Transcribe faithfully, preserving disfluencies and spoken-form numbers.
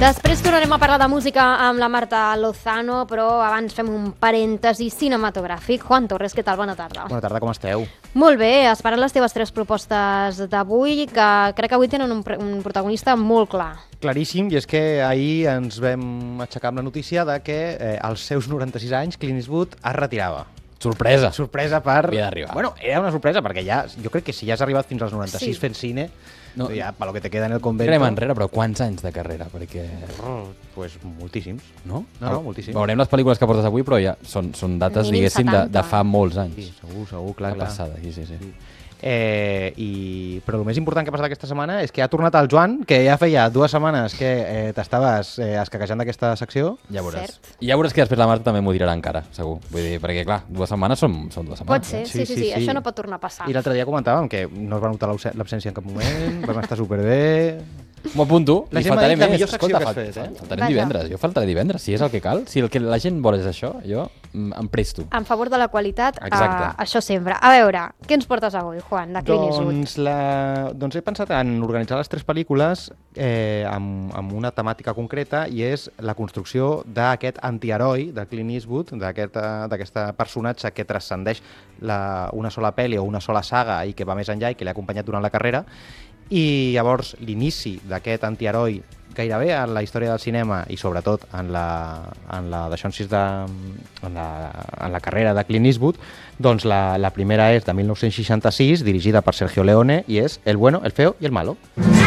Després tornarem a parlar de música amb la Marta Lozano, però abans fem un parèntesi cinematogràfic. Juan Torres, què tal? Bona tarda. Bona tarda, com esteu? Molt bé, esperant les teves tres propostes d'avui, que crec que avui tenen un, un protagonista molt clar. Claríssim, i és que ahir ens vam aixecar amb la notícia de que eh, als seus noranta-sis anys Clint Eastwood es retirava. Sorpresa. Sorpresa per... Havia d'arribar. Bueno, era una sorpresa, perquè ja, jo crec que si ja has arribat fins als noranta-sis Sí. fent cine, No. ja, per lo que te queda en el convento... Anem enrere, però quants anys de carrera? Perquè... Oh, pues moltíssims. No? No, no, moltíssims. Veurem les pel·lícules que portes avui, però ja són, són dates, Mínim diguéssim, de, setanta. de fa molts anys. Sí, segur, segur, clar, La clar. passada, sí, sí, sí. Sí. Eh, i... Però el més important que ha passat aquesta setmana és que ha tornat el Joan, que ja feia dues setmanes que eh, t'estaves eh, escaquejant d'aquesta secció. Ja veuràs. Cert. I ja veuràs que després la Marta també m'ho dirà encara, segur. Vull dir, perquè clar, dues setmanes són, són dues setmanes. Pot ser, eh? sí, sí, sí, sí, sí. Això no pot tornar a passar. I l'altre dia comentàvem que no es va notar l'absè- l'absència en cap moment, vam estar superbé... M'ho apunto La i gent m'ha faltaré dit la més. millor secció Escolta, que has fal- fet, eh? faltarem Vaja. divendres. Jo faltaré divendres, si és el que cal. Si el que la gent vol és això, jo mm, em presto. En favor de la qualitat, Exacte. uh, això sempre. A veure, què ens portes avui, Juan, de Clint Eastwood? Doncs, la... doncs he pensat en organitzar les tres pel·lícules eh, amb, amb una temàtica concreta, i és la construcció d'aquest antiheroi de Clint Eastwood, d'aquest eh, d'aquest personatge que transcendeix la, una sola pel·li o una sola saga i que va més enllà i que l'ha acompanyat durant la carrera. I llavors l'inici d'aquest antiheroi gairebé en la història del cinema i sobretot en la, en la, d'això en sis de, en la, en la carrera de Clint Eastwood, doncs la, la primera és de mil nou-cents seixanta-sis, dirigida per Sergio Leone, i és El bueno, el feo y el malo.